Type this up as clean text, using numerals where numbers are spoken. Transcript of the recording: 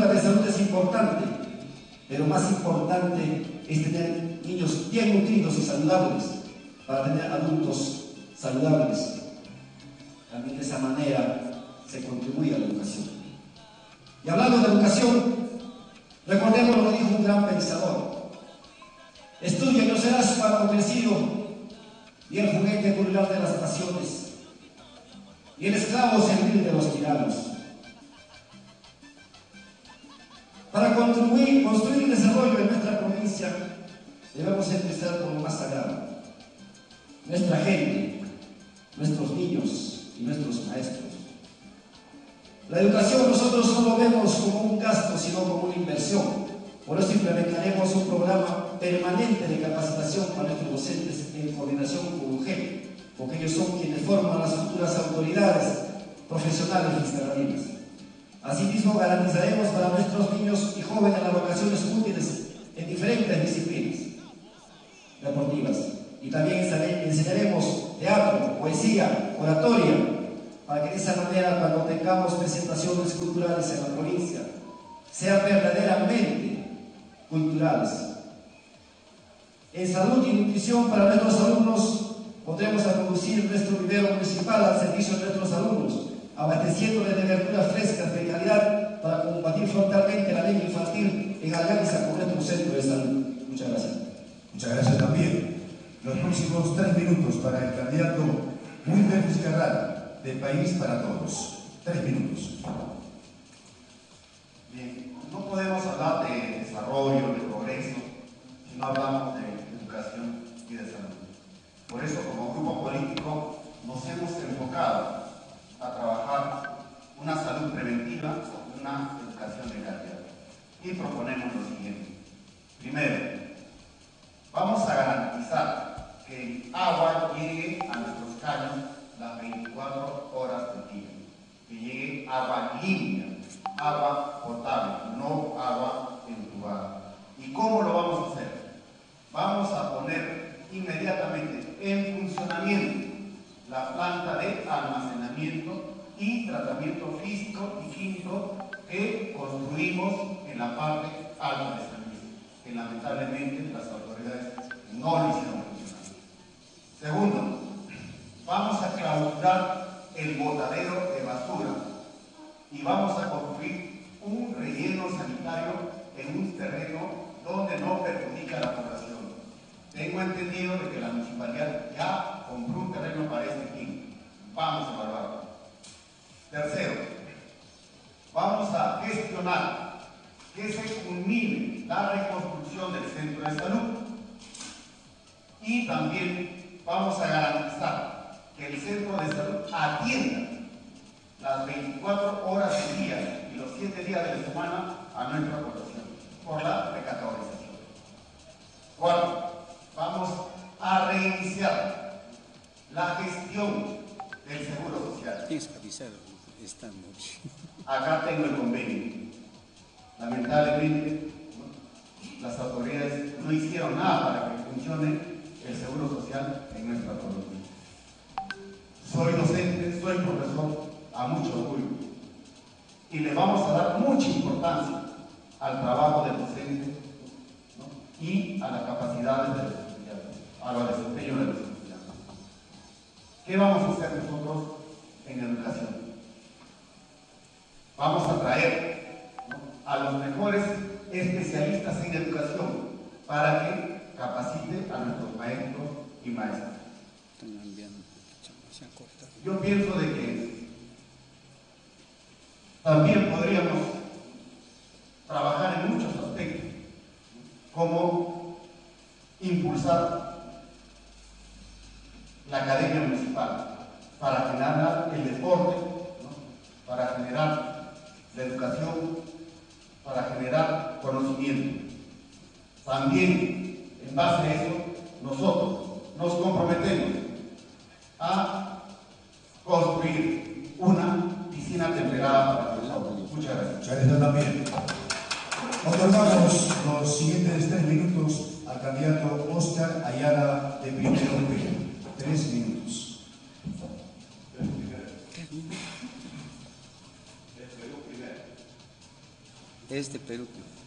infraestructura de salud es importante, pero más importante es tener niños bien nutridos y saludables para tener adultos saludables. También de esa manera se contribuye a la educación. Y hablando de educación, recordemos lo que dijo un gran pensador: estudia y no serás cuando crecido, y el juguete vulgar de las pasiones, y el esclavo servil de los tiranos. Para construir el desarrollo de nuestra provincia, debemos empezar por lo más sagrado: nuestra gente, nuestros niños y nuestros maestros. La educación nosotros no lo vemos como un gasto, sino como una inversión. Por eso implementaremos un programa permanente de capacitación para nuestros docentes en coordinación con UGEL, porque ellos son quienes forman las futuras autoridades profesionales fiscalinas. Asimismo, garantizaremos para nuestros niños y jóvenes las vocaciones útiles en diferentes disciplinas deportivas. Y también enseñaremos teatro, poesía, oratoria, para que de esa manera, cuando tengamos presentaciones culturales en la provincia, sean verdaderamente culturales. En salud y nutrición para nuestros alumnos, podremos producir nuestro vivero municipal al servicio de nuestros alumnos, abasteciéndoles de verduras frescas de calidad para combatir frontalmente la anemia infantil en alianza con nuestro centro de salud. Muchas gracias. Muchas gracias también. Los próximos 3 minutos para el candidato Wilmer Vizcarra, de País para Todos. 3 minutos. Bien, no podemos hablar de desarrollo, de progreso, si no hablamos de educación y de salud. Por eso, como grupo político, nos hemos enfocado a trabajar una salud preventiva, una educación de calidad. Y proponemos lo siguiente. Primero, vamos a garantizar que el agua llegue a nuestros caños las 24 horas del día, que llegue agua limpia, agua potable, no agua entubada. ¿Y cómo lo vamos a hacer? Vamos a poner inmediatamente en funcionamiento la planta de almacenamiento y tratamiento físico y químico que construimos en la parte alta de San Luis, que lamentablemente las autoridades no lo hicieron funcionar. Segundo, vamos a clausurar el botadero de basura y vamos a construir un relleno sanitario en un terreno donde no perjudica a la población. Tengo entendido de que la municipalidad ya compró un terreno para este fin. Vamos a evaluarlo. Tercero, vamos a gestionar que se culmine la reconstrucción del centro de salud y también vamos a garantizar que el centro de salud atienda las 24 horas del día y los 7 días de la semana a nuestra población por la recategorización. Cuarto, vamos a reiniciar la gestión del seguro social. Tienes que avisar esta noche. Acá tengo el convenio. Lamentablemente, las autoridades no hicieron nada para que funcione el seguro social en nuestra provincia. Soy docente, soy profesor, a mucho orgullo. Y le vamos a dar mucha importancia al trabajo del docente, ¿no? Y a las capacidades de los estudiantes, a los desempeños de los estudiantes. ¿Qué vamos a hacer nosotros en educación? Vamos a traer, ¿no?, a los mejores especialistas en educación para que capacite a nuestros maestros y maestras. Yo pienso de que también podríamos trabajar en muchos aspectos, como impulsar la academia municipal para generar el deporte, ¿no?, para generar la educación, para generar conocimiento. También, en base a eso, nosotros nos comprometemos a construir una piscina temperada para los jóvenes. Muchas gracias. Muchas gracias también. Otorgamos los siguientes 3 minutos al candidato Óscar Ayala de Primero P. 3 minutos. Este Perú.